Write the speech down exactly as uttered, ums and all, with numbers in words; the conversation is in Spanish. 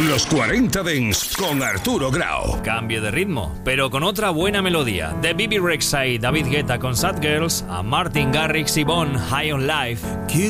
Los cuarenta Dance con Arturo Grau. Cambio de ritmo, pero con otra buena melodía. De Bibi Rexha y David Guetta con Sad Girls a Martin Garrix y Bon High on Life.